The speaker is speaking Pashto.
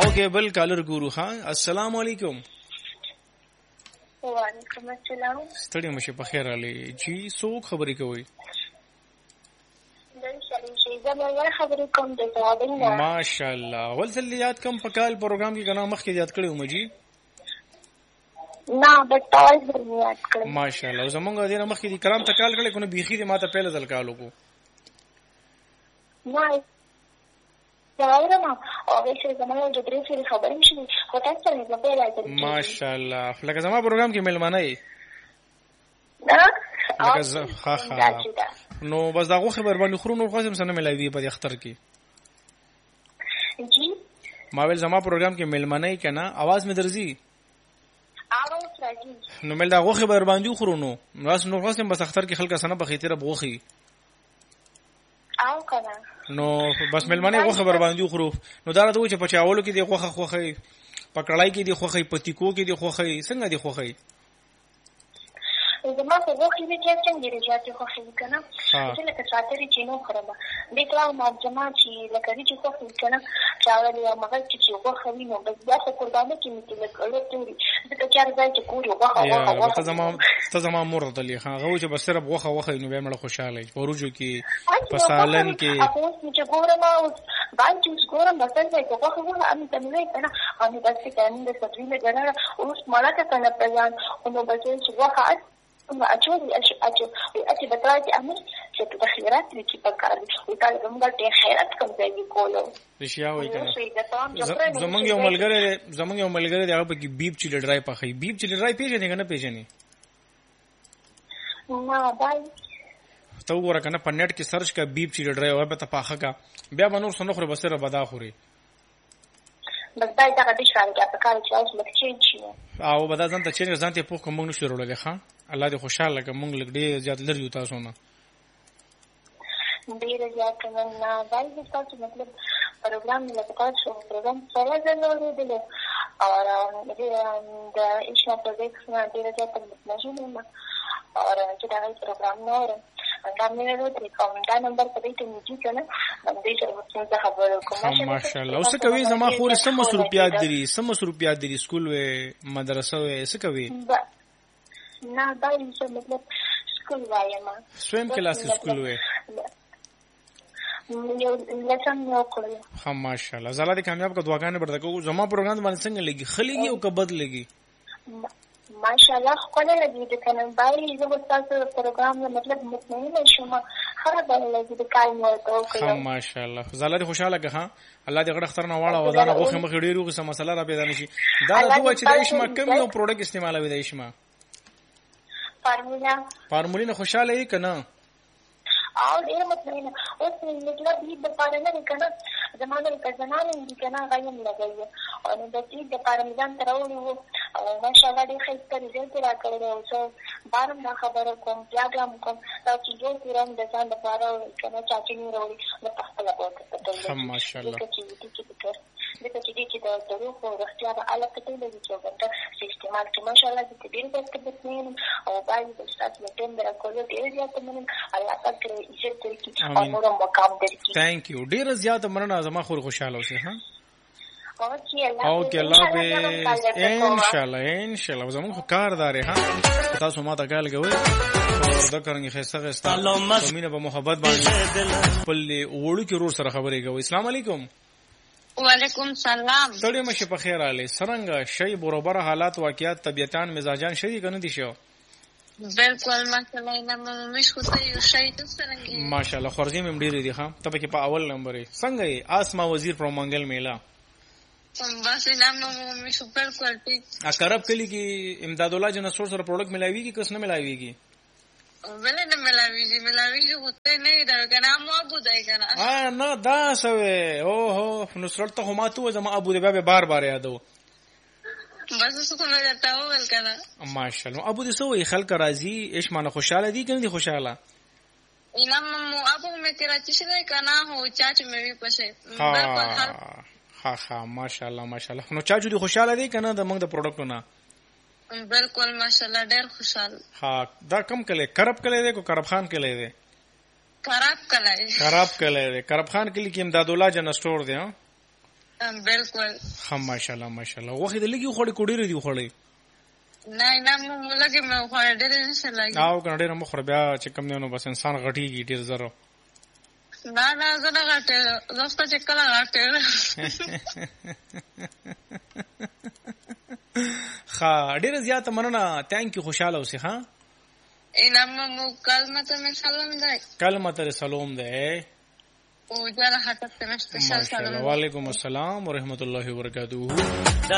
اوکے بل کالر ګورو. ها السلام علیکم. وعلیکم السلام. ستړي مشه په خیر علي جی څوک خبرې کوي؟ ماشاءالله. ولڅل یاد کم په کال پروګرام کې کنه مخکې یاد کړو مجي نه بټال یاد کړو. ماشاءالله. زمونږ دې مخکې دي کرام ته کال کړي کنه بيخي دې ماته پهل ځل کالو کو نه او ویسه زمونږ د درې سری خبرې شي خو تاسو نه په لاره. ماشاءالله. لکه زموږ پروګرام کې ملمانه یې نو بس دا غو خبر باندې خورو نو قسم سره ملایوي په اختر کې جی ما ویل زما پروګرام کې ملمانه یې کنه आवाज مې درځي आवाज راځي نو مل دا غو خبر باندې خورو نو نو قسم بس اختر کې خلک سره په خیتره بوخي او کنه نو بس ملمانه غو خبر باندې خورو نو دا راته و چې په چاولو کې دی غوخه خوخه پکړای کې دی خوخه پتیکو کې دی خوخه څنګه دی خوخه زما په وخت کې چې څنګه دی چې خوخه کنه چې لکه ساتري چې نو خرابه دې کلاو ما جما چې لکه چې خوخه کنه چاول یا مغل چې خوخه وینو بس دا څه قربانه کې مې لکه لوري دغه چار ځای چې کوري وغه ته زما مور ته لې هغه چې بس صرف وغه نو به مړ خوشاله ورجو کې پسالن کې اوس چې ګورم باندې ګورم بس ځای چې خوخه وغه امي ته نه کنه امي بس کې کنه د سټرینه ګره اوس مالکه کنه پېژان نو بس چې وغه اچولي اچي بتاعتي امر چې په خیرات کې پکاره او تعالی موږ ته خیرات کوم ځای کولو رښتیا وایي کنه. زمونږ یو ملګری دی هغه په کې بیب چیل ډرای پخې بیب چیل ډرای پیژنې کنه پیژنې نه بای ته وګوره کنه په نت کې سرچ کا بیب چیل ډرای او به ته پاخه کا بیا بنور سنو خو بسره بدا خوري بس دا دغه د شان کې په کار چې اوس مخ چینج شي او بدا ځان ته چینج ځان ته پوښ کوم نو شروع لګه ښا الله دې خوشاله کړه مونږ لګ ډېر زیات لري تاسو نه ډېر زیات نه باندې تاسو مطلب پروګرام نه تاسو پروګرام سره زنوري دي او د ایشیا پروجیکټ نه ډېر زیات مشهور نه او چې دا پروګرام نو دا مې ورته کوم دا نمبر په دې کې نږدې کنه دې سره څنګه خبرو کوم ماشاءالله. اوس کوي زما خور سم روپیات دي سکول و مدرسه و څه کوي نه دا یې مطلب سکول وایم سویم کلاس سکول و یو لسم یو کړو. ها ماشاءالله. زاله دې کامیاب کا دعاګانې برته کو. زما پروګرام باندې څنګه لګي خلګي او کبد لګي ماشاءالله خو نه لګي د کنه بای زه تاسو پروګرام مطلب مطمئن شوم خراب لګي د کال مو ته ها ماشاءالله. زاله دې خوشاله که ها الله دې غړ اختر نه واړه ودانه غوخه مخ ډیرو قسم مسله را پیدا نشي دا دوه چې د اشما کم یو پروډکټ استعمالوي د اشما فارمولا خوشاله یې کنه او ډیر مطمئن اوس مطلب دې د پاره نه کنه زمانه کې زنانه دې کنه غایم لګي او د دې د پاره میدان تراولي او ماشاءالله دې خیسته رزلټ راکړل او څو بارم دا خبره کوم پیاګام کوم چې یو تیرم د ځان لپاره کنه چاچی نه وروړي نو خپل وخت ته ماشاءالله دغه چې د دروغ او رښتیا په اړه کتل دي چې څنګه استعمال کې ماشاءالله دې ډیر وخت بتنین او باندې د تاسو ټیم درکولو ډیر زیات مننه الله تعالی عزت درکړي او نور مقام درکړي. ثانک یو. ډیر زیات مننه زما خور خوشاله اوسه ها اوکې الله به ان شاء الله زموږ کاردار ها تاسو ما ته کال کوي او دا کرنګي خسته مینه په محبت باندې خپل وړو کې ورور سره خبرې کوي. السلام علیکم. وعلیکم سلام. ټول مشه په خیر आले سرنګ شی برابر حالات واقعیات طبيعتان مزاجان شي کنه دي شو بالکل ماشاءالله نامه مش خو ته یو شی سرنګ ماشاءالله خورزي مم ډیر دي ها ته په اول نمبر څنګه آسما وزیر پرومنګل میلا بس نامه مش بالکل ټیک اقرب کلی کی امداد الله جن سره پروډکټ ملاوي کی کس نه ملاوي کی ولې نه ملاوي هوته نه دا کنه مو ابو دای کنه نه دا سوې اوه نصرت ته هم تو زما ابو دی به بار یادو بس څه کومه راته ول کنه ماشاءالله. ابو دې سوې خلک راضي ايش معنی خوشاله دي کنه دي خوشاله اینم مو ابو مې کراچي شوی کنه هو چاچ مې وی پښه بالکل ها ماشاءالله نو چاچو دي خوشاله دي کنه د موږ د پروډکټ نه بالکل ماشاءالله ډېر خوشحال. ها دا کم کله کرب کله دې کو کرب خان کله دې کرب خان کله کې امداد الله جن سٹور دی ها بالکل ها ماشاءالله ماشاءالله وخت لګي خوړې کوډې دی خوړې نه مو لګي مې خوړې ډېر انشاء الله او کنه ډېر مخ بیا چې کم نه نو بس انسان غټيږي ډېر زره نه زه نه غټه زستا چې کله غټه ها ډېر زیات مننه ثانک یو خوشاله اوسې ها انم مو کلمه سلام ده کلمه سلام ده او جره حضرت مشتشل سلام وعلیکم السلام ورحمۃ اللہ وبرکاتہ